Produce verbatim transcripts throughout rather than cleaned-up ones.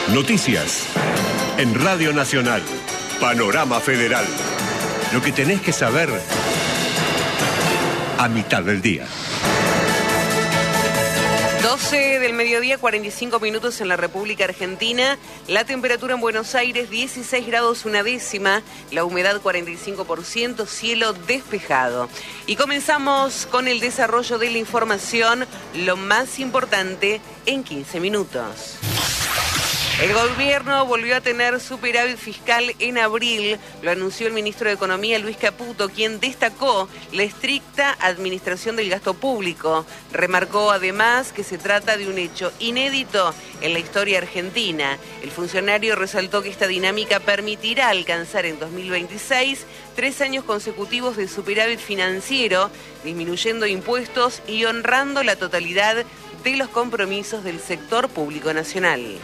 Noticias en Radio Nacional. Panorama Federal. Lo que tenés que saber a mitad del día. doce del mediodía, cuarenta y cinco minutos en la República Argentina. La temperatura en Buenos Aires, dieciséis grados una décima. La humedad, cuarenta y cinco por ciento. Cielo despejado. Y comenzamos con el desarrollo de la información. Lo más importante en quince minutos. El gobierno volvió a tener superávit fiscal en abril, lo anunció el ministro de Economía Luis Caputo, quien destacó la estricta administración del gasto público. Remarcó además que se trata de un hecho inédito en la historia argentina. El funcionario resaltó que esta dinámica permitirá alcanzar en dos mil veintiséis tres años consecutivos de superávit financiero, disminuyendo impuestos y honrando la totalidad de los compromisos del sector público nacional.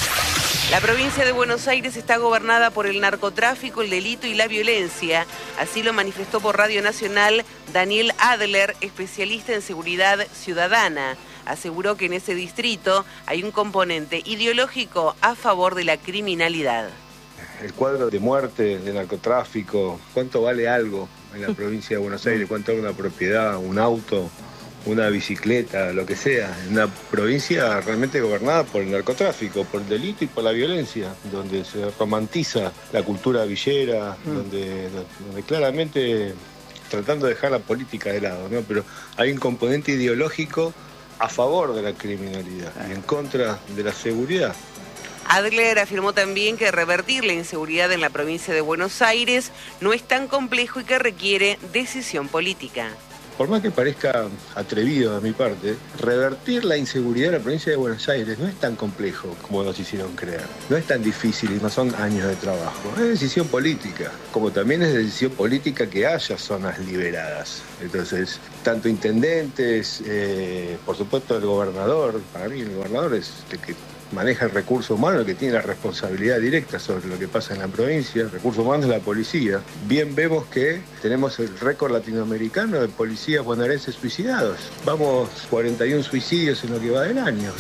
La provincia de Buenos Aires está gobernada por el narcotráfico, el delito y la violencia. Así lo manifestó por Radio Nacional Daniel Adler, especialista en seguridad ciudadana. Aseguró que en ese distrito hay un componente ideológico a favor de la criminalidad. El cuadro de muerte, de narcotráfico, ¿cuánto vale algo en la provincia de Buenos Aires? ¿Cuánto vale una propiedad, un auto, una bicicleta, lo que sea? Una provincia realmente gobernada por el narcotráfico, por el delito y por la violencia, donde se romantiza la cultura villera, mm. donde, donde claramente tratando de dejar la política de lado, ¿no? Pero hay un componente ideológico a favor de la criminalidad y en contra de la seguridad. Adler afirmó también que revertir la inseguridad en la provincia de Buenos Aires no es tan complejo y que requiere decisión política. Por más que parezca atrevido de mi parte, revertir la inseguridad en la provincia de Buenos Aires no es tan complejo como nos hicieron creer. No es tan difícil y no son años de trabajo. Es decisión política, como también es decisión política que haya zonas liberadas. Entonces, tanto intendentes, eh, por supuesto el gobernador, para mí el gobernador es el que maneja el recurso humano, el que tiene la responsabilidad directa sobre lo que pasa en la provincia. El recurso humano es la policía. Bien vemos que tenemos el récord latinoamericano de policías bonaerenses suicidados. Vamos cuarenta y uno suicidios en lo que va del año.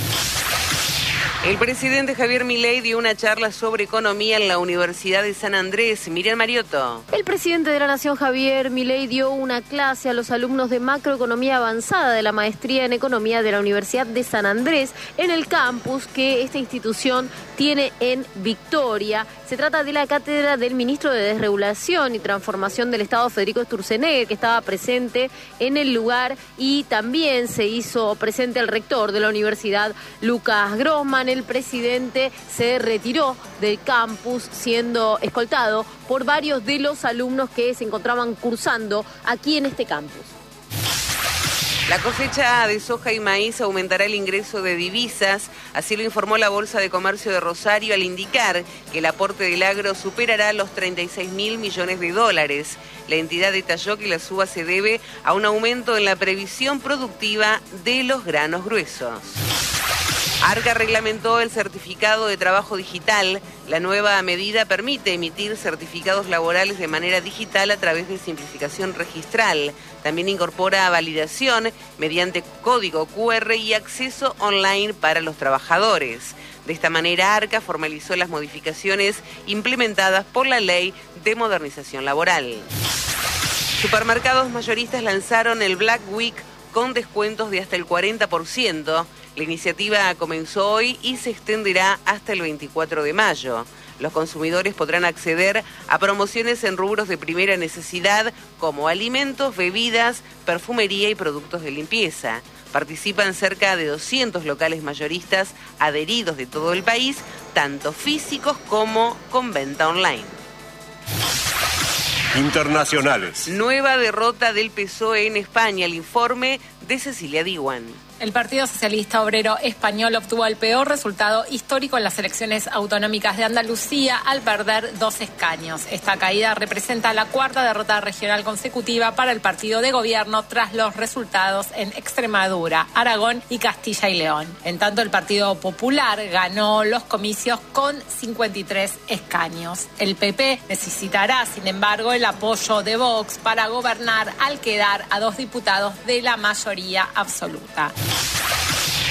El presidente Javier Milei dio una charla sobre economía en la Universidad de San Andrés. Miriam Mariotto. El presidente de la Nación, Javier Milei, dio una clase a los alumnos de macroeconomía avanzada de la maestría en economía de la Universidad de San Andrés en el campus que esta institución tiene en Victoria. Se trata de la cátedra del ministro de Desregulación y Transformación del Estado, Federico Sturzenegger, que estaba presente en el lugar, y también se hizo presente el rector de la universidad, Lucas Grossman. El presidente se retiró del campus siendo escoltado por varios de los alumnos que se encontraban cursando aquí en este campus. La cosecha de soja y maíz aumentará el ingreso de divisas, así lo informó la Bolsa de Comercio de Rosario al indicar que el aporte del agro superará los treinta y seis mil millones de dólares. La entidad detalló que la suba se debe a un aumento en la previsión productiva de los granos gruesos. ARCA reglamentó el certificado de trabajo digital. La nueva medida permite emitir certificados laborales de manera digital a través de simplificación registral. También incorpora validación mediante código cu erre y acceso online para los trabajadores. De esta manera, ARCA formalizó las modificaciones implementadas por la Ley de Modernización Laboral. Supermercados mayoristas lanzaron el Black Week con descuentos de hasta el cuarenta por ciento. La iniciativa comenzó hoy y se extenderá hasta el veinticuatro de mayo. Los consumidores podrán acceder a promociones en rubros de primera necesidad como alimentos, bebidas, perfumería y productos de limpieza. Participan cerca de doscientos locales mayoristas adheridos de todo el país, tanto físicos como con venta online. Internacionales. Nueva derrota del P S O E en España. El informe de Cecilia Diwan. El Partido Socialista Obrero Español obtuvo el peor resultado histórico en las elecciones autonómicas de Andalucía al perder dos escaños. Esta caída representa la cuarta derrota regional consecutiva para el partido de gobierno tras los resultados en Extremadura, Aragón y Castilla y León. En tanto, el Partido Popular ganó los comicios con cincuenta y tres escaños. El P P necesitará, sin embargo, el apoyo de Vox para gobernar al quedar a dos diputados de la mayoría absoluta.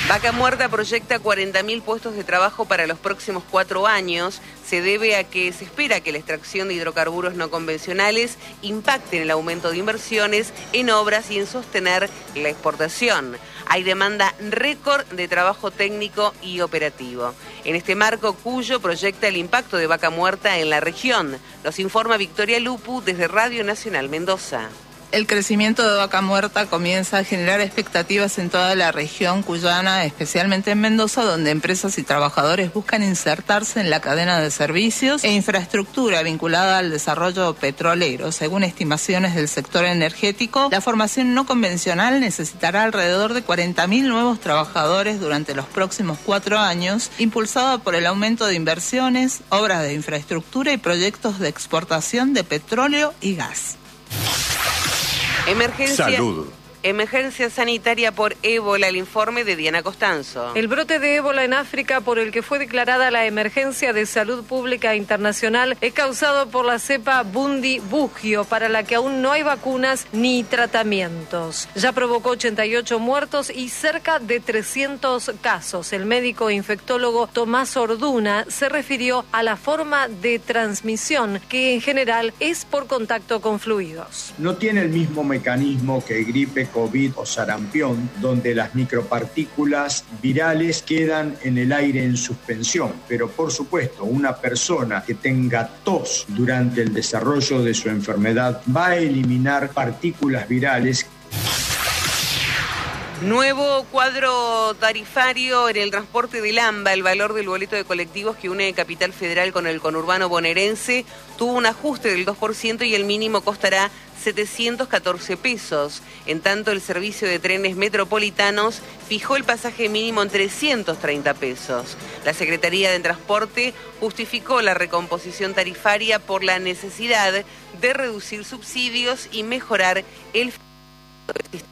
Vaca Muerta proyecta cuarenta mil puestos de trabajo para los próximos cuatro años. Se debe a que se espera que la extracción de hidrocarburos no convencionales impacte en el aumento de inversiones en obras y en sostener la exportación. Hay demanda récord de trabajo técnico y operativo. En este marco, Cuyo proyecta el impacto de Vaca Muerta en la región. Nos informa Victoria Lupu desde Radio Nacional Mendoza. El crecimiento de Vaca Muerta comienza a generar expectativas en toda la región cuyana, especialmente en Mendoza, donde empresas y trabajadores buscan insertarse en la cadena de servicios e infraestructura vinculada al desarrollo petrolero. Según estimaciones del sector energético, la formación no convencional necesitará alrededor de cuarenta mil nuevos trabajadores durante los próximos cuatro años, impulsada por el aumento de inversiones, obras de infraestructura y proyectos de exportación de petróleo y gas. Emergencia. Salud. Emergencia sanitaria por ébola, el informe de Diana Costanzo. El brote de ébola en África, por el que fue declarada la emergencia de salud pública internacional, es causado por la cepa Bundibugyo, para la que aún no hay vacunas ni tratamientos. Ya provocó ochenta y ocho muertos y cerca de trescientos casos. El médico infectólogo Tomás Orduna se refirió a la forma de transmisión, que en general es por contacto con fluidos. No tiene el mismo mecanismo que gripe, COVID o sarampión, donde las micropartículas virales quedan en el aire en suspensión. Pero por supuesto, una persona que tenga tos durante el desarrollo de su enfermedad va a eliminar partículas virales. Nuevo cuadro tarifario en el transporte del AMBA. El valor del boleto de colectivos que une Capital Federal con el conurbano bonaerense tuvo un ajuste del dos por ciento y el mínimo costará setecientos catorce pesos. En tanto, el servicio de trenes metropolitanos fijó el pasaje mínimo en trescientos treinta pesos. La Secretaría de Transporte justificó la recomposición tarifaria por la necesidad de reducir subsidios y mejorar el sistema.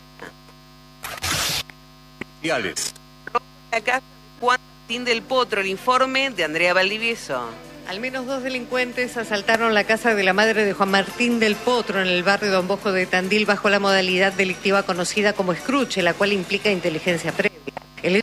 La casa de Juan Martín del Potro, el informe de Andrea Valdivieso. Al menos dos delincuentes asaltaron la casa de la madre de Juan Martín del Potro en el barrio Don Bosco de Tandil bajo la modalidad delictiva conocida como escruche, la cual implica inteligencia previa. El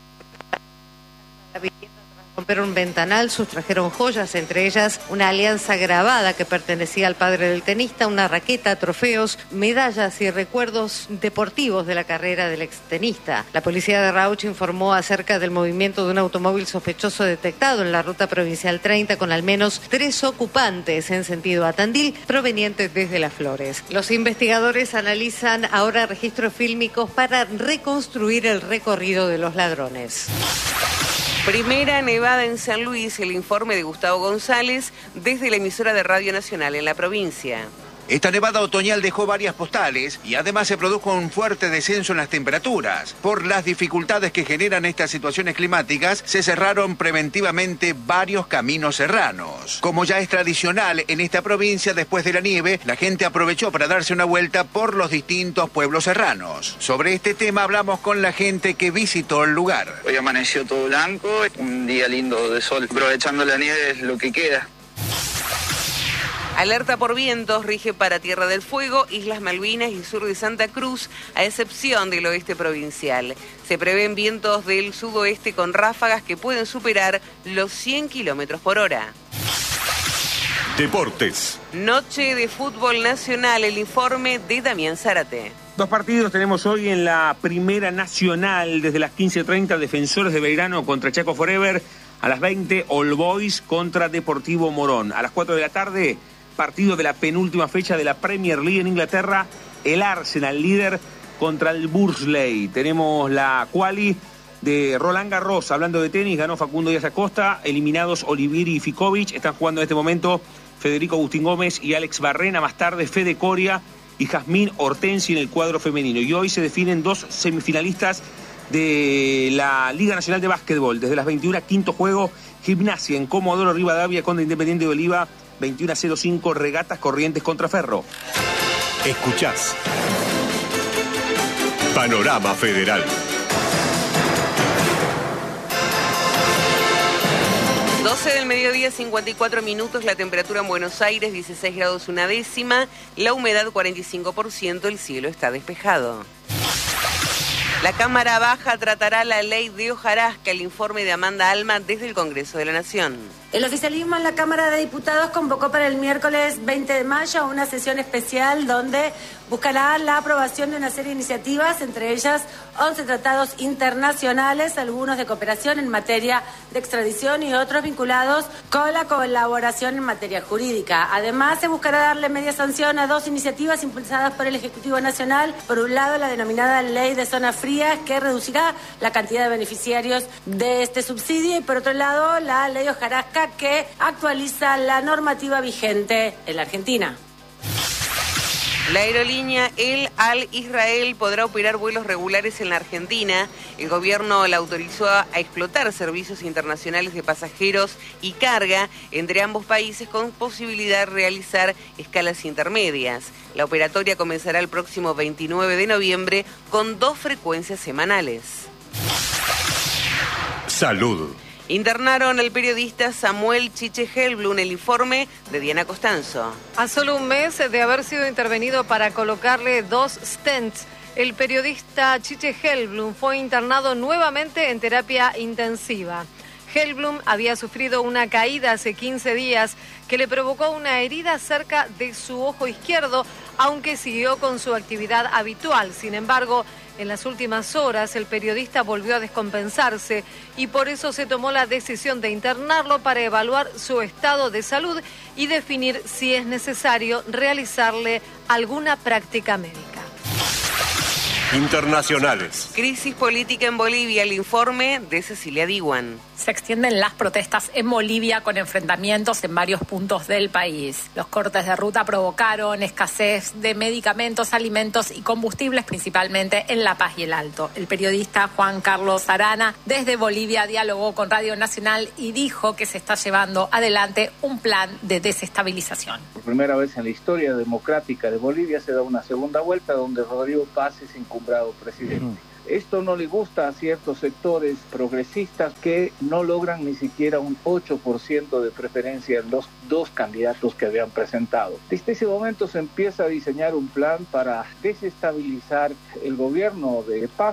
rompieron un ventanal, sustrajeron joyas, entre ellas una alianza grabada que pertenecía al padre del tenista, una raqueta, trofeos, medallas y recuerdos deportivos de la carrera del extenista. La policía de Rauch informó acerca del movimiento de un automóvil sospechoso detectado en la ruta provincial treinta con al menos tres ocupantes en sentido a Tandil, provenientes desde Las Flores. Los investigadores analizan ahora registros fílmicos para reconstruir el recorrido de los ladrones. Primera nevada en San Luis, el informe de Gustavo González desde la emisora de Radio Nacional en la provincia. Esta nevada otoñal dejó varias postales y además se produjo un fuerte descenso en las temperaturas. Por las dificultades que generan estas situaciones climáticas, se cerraron preventivamente varios caminos serranos. Como ya es tradicional en esta provincia, después de la nieve, la gente aprovechó para darse una vuelta por los distintos pueblos serranos. Sobre este tema hablamos con la gente que visitó el lugar. Hoy amaneció todo blanco, un día lindo de sol. Aprovechando la nieve es lo que queda. Alerta por vientos rige para Tierra del Fuego, Islas Malvinas y sur de Santa Cruz, a excepción del oeste provincial. Se prevén vientos del sudoeste con ráfagas que pueden superar los cien kilómetros por hora. Deportes. Noche de fútbol nacional, el informe de Damián Zárate. Dos partidos tenemos hoy en la Primera Nacional. Desde las quince treinta, Defensores de Belgrano contra Chaco Forever. A las veinte, All Boys contra Deportivo Morón. A las cuatro de la tarde, partido de la penúltima fecha de la Premier League en Inglaterra, el Arsenal líder contra el Bursley. Tenemos la quali de Roland Garros, hablando de tenis, ganó Facundo Díaz Acosta, eliminados Olivieri y Ficovich, están jugando en este momento Federico Agustín Gómez y Alex Barrena, más tarde Fede Coria y Jazmín Hortensi en el cuadro femenino. Y hoy se definen dos semifinalistas de la Liga Nacional de Básquetbol. Desde las veintiuna, quinto juego, Gimnasia en Comodoro Rivadavia contra Independiente de Oliva, veintiuno a cero cinco, Regatas Corrientes contra Ferro. Escuchás Panorama Federal. doce del mediodía, cincuenta y cuatro minutos, la temperatura en Buenos Aires, dieciséis grados una décima, la humedad cuarenta y cinco por ciento, el cielo está despejado. La Cámara Baja tratará la ley de hojarasca, el informe de Amanda Alma desde el Congreso de la Nación. El oficialismo en la Cámara de Diputados convocó para el miércoles veinte de mayo una sesión especial donde buscará la aprobación de una serie de iniciativas, entre ellas once tratados internacionales, algunos de cooperación en materia de extradición y otros vinculados con la colaboración en materia jurídica. Además, se buscará darle media sanción a dos iniciativas impulsadas por el Ejecutivo Nacional. Por un lado, la denominada Ley de Zonas Frías, que reducirá la cantidad de beneficiarios de este subsidio, y por otro lado, la Ley hojarasca, que actualiza la normativa vigente en la Argentina. La aerolínea El Al Israel podrá operar vuelos regulares en la Argentina. El gobierno la autorizó a explotar servicios internacionales de pasajeros y carga entre ambos países con posibilidad de realizar escalas intermedias. La operatoria comenzará el próximo veintinueve de noviembre con dos frecuencias semanales. Salud. Internaron al periodista Samuel Chiche Helblum, el informe de Diana Costanzo. A solo un mes de haber sido intervenido para colocarle dos stents, el periodista Chiche Helblum fue internado nuevamente en terapia intensiva. Helblum había sufrido una caída hace quince días que le provocó una herida cerca de su ojo izquierdo, aunque siguió con su actividad habitual. Sin embargo, en las últimas horas el periodista volvió a descompensarse y por eso se tomó la decisión de internarlo para evaluar su estado de salud y definir si es necesario realizarle alguna práctica médica. Internacionales. Crisis política en Bolivia, el informe de Cecilia Diwan. Se extienden las protestas en Bolivia con enfrentamientos en varios puntos del país. Los cortes de ruta provocaron escasez de medicamentos, alimentos y combustibles, principalmente en La Paz y el Alto. El periodista Juan Carlos Arana desde Bolivia dialogó con Radio Nacional y dijo que se está llevando adelante un plan de desestabilización. Por primera vez en la historia democrática de Bolivia se da una segunda vuelta donde Rodrigo Paz es encumbrado presidente. Mm. Esto no le gusta a ciertos sectores progresistas que no logran ni siquiera un ocho por ciento de preferencia en los dos candidatos que habían presentado. Desde ese momento se empieza a diseñar un plan para desestabilizar el gobierno de Paz.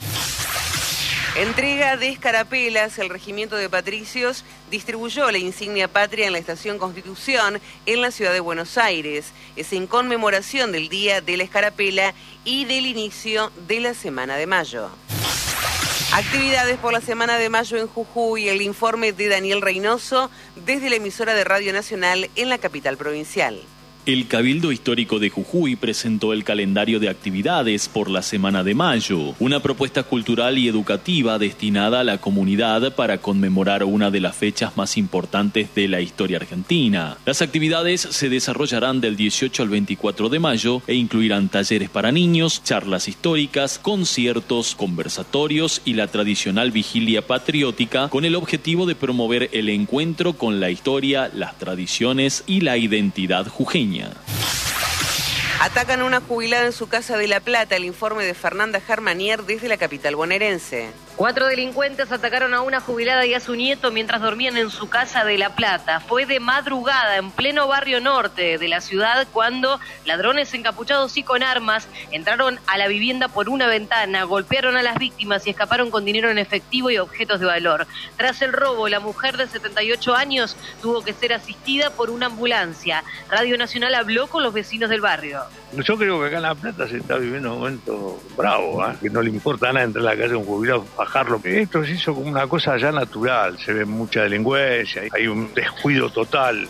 Entrega de escarapelas. El Regimiento de Patricios distribuyó la insignia patria en la Estación Constitución en la ciudad de Buenos Aires. Es en conmemoración del Día de la Escarapela y del inicio de la Semana de Mayo. Actividades por la Semana de Mayo en Jujuy. El informe de Daniel Reynoso desde la emisora de Radio Nacional en la capital provincial. El Cabildo Histórico de Jujuy presentó el calendario de actividades por la Semana de Mayo, una propuesta cultural y educativa destinada a la comunidad para conmemorar una de las fechas más importantes de la historia argentina. Las actividades se desarrollarán del dieciocho al veinticuatro de mayo e incluirán talleres para niños, charlas históricas, conciertos, conversatorios y la tradicional vigilia patriótica con el objetivo de promover el encuentro con la historia, las tradiciones y la identidad jujeña. Atacan a una jubilada en su casa de La Plata. El informe de Fernanda Germanier desde la capital bonaerense. Cuatro delincuentes atacaron a una jubilada y a su nieto mientras dormían en su casa de La Plata. Fue de madrugada en pleno barrio norte de la ciudad cuando ladrones encapuchados y con armas entraron a la vivienda por una ventana, golpearon a las víctimas y escaparon con dinero en efectivo y objetos de valor. Tras el robo, la mujer de setenta y ocho años tuvo que ser asistida por una ambulancia. Radio Nacional habló con los vecinos del barrio. Yo creo que acá en La Plata se está viviendo un momento bravo, ¿eh? Que no le importa nada entrar a la calle a un jubilado, bajarlo. Esto se hizo como una cosa ya natural, se ve mucha delincuencia, hay un descuido total.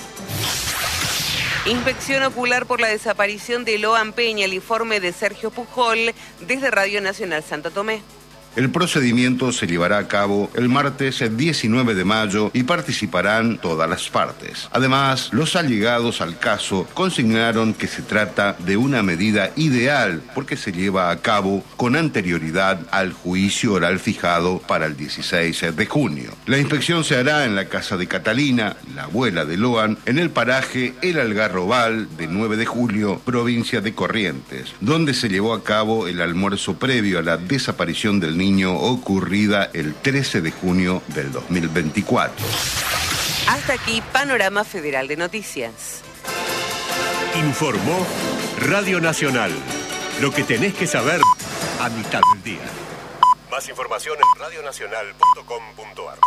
Inspección ocular por la desaparición de Loan Peña. El informe de Sergio Pujol desde Radio Nacional Santo Tomé. El procedimiento se llevará a cabo el martes diecinueve de mayo y participarán todas las partes. Además, los allegados al caso consignaron que se trata de una medida ideal porque se lleva a cabo con anterioridad al juicio oral fijado para el dieciséis de junio. La inspección se hará en la casa de Catalina, la abuela de Loan, en el paraje El Algarrobal de nueve de julio, provincia de Corrientes, donde se llevó a cabo el almuerzo previo a la desaparición del niño ocurrida el trece de junio del dos mil veinticuatro. Hasta aquí, Panorama Federal de Noticias. Informó Radio Nacional. Lo que tenés que saber a mitad del día. Más información en radio nacional punto com punto a r.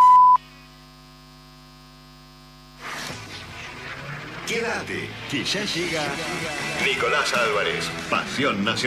Quédate, que ya llega Nicolás Álvarez, Pasión Nacional.